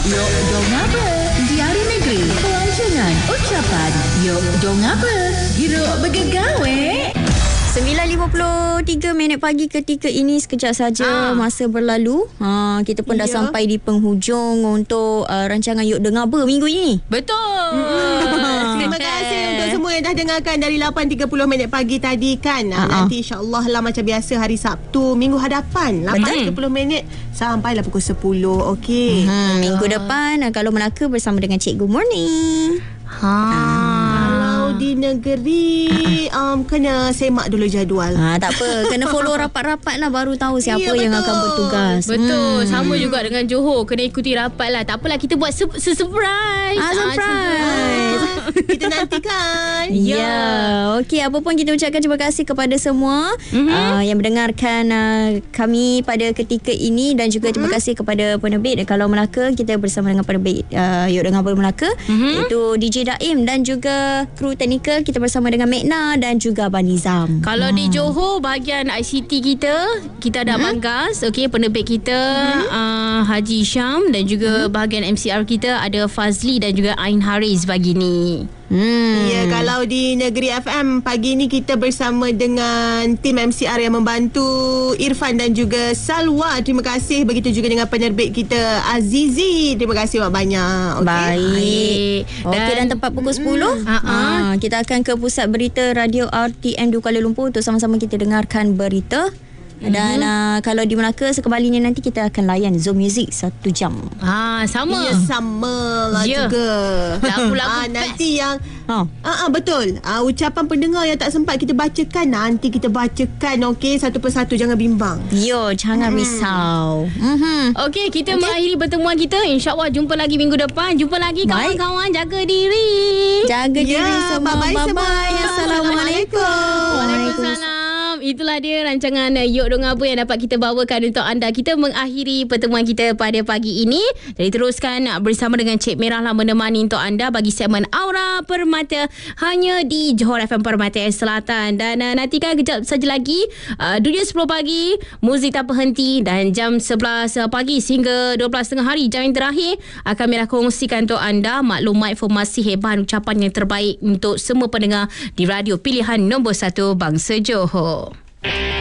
Yok dong apa? Diari negeri, pelancongan, ucapan. Yok dong apa? Hiruk bergegawe. 9.53 minit pagi ketika ini, sekejap saja masa berlalu. Kita pun dah sampai di penghujung untuk rancangan Yok Dengar Apa minggu ini. Betul. Terima kasih untuk semua yang dah dengarkan dari 8.30 minit pagi tadi kan. Nanti insyaAllah lah macam biasa hari Sabtu minggu hadapan 8.30 minit sampailah pukul 10. Okey. Minggu depan kalau Melaka bersama dengan Cikgu Murni. Kalau di negeri kena semak dulu jadual. Tak apa, kena follow rapat-rapat lah, baru tahu siapa yang akan bertugas. Betul. Sama juga dengan Johor, kena ikuti rapat lah. Tak apalah, kita buat surprise. Surprise. Kita nantikan. Okey, apa pun kita ucapkan terima kasih kepada semua yang mendengarkan kami pada ketika ini, dan juga terima kasih kepada penerbit Kalau Melaka. Kita bersama dengan penerbit Yok Dengar Apa Melaka, iaitu DJ Daim, dan juga kru teknikal kita bersama dengan Mekna dan juga Abang Nizam. Kalau di Johor, bahagian ICT kita ada Abang Gas, penerbit kita Haji Syam, dan juga bahagian MCR kita ada Fazli dan juga Ain Haris pagi ni. Ya, kalau di Negeri FM pagi ni kita bersama dengan tim MCR yang membantu, Irfan dan juga Salwa. Terima kasih. Begitu juga dengan penerbit kita Azizi. Terima kasih banyak. Baik. Okey, dan tepat pukul 10 kita akan ke pusat berita Radio RTM di Kuala Lumpur untuk sama-sama kita dengarkan berita. Dan kalau di Melaka sekembalinya nanti kita akan layan Zoom Music 1 jam. Sama. Ya, sama lah juga. Lagu-lagu nanti yang betul. Ucapan pendengar yang tak sempat kita bacakan, nanti kita bacakan, okey, satu persatu, jangan bimbang. Jangan risau. Okey, kita mengakhiri pertemuan kita. InsyaAllah jumpa lagi minggu depan. Jumpa lagi kawan-kawan. Jaga diri. Jaga diri semua. Bye-bye. Assalamualaikum. Waalaikumsalam. Itulah dia rancangan Yok Dengar Apa yang dapat kita bawakan untuk anda. Kita mengakhiri pertemuan kita pada pagi ini. Jadi teruskan bersama dengan Cik Merah lah menemani untuk anda bagi segmen Aura Permata hanya di Johor FM Permata Selatan. Dan nantikan kejap saja lagi Dunia 10 pagi, muzik tak berhenti, dan jam 11 pagi sehingga 12.30 hari, jam yang terakhir, akan Merah kongsikan untuk anda maklumat, informasi hebat, ucapan yang terbaik untuk semua pendengar di radio pilihan nombor 1 Bangsa Johor.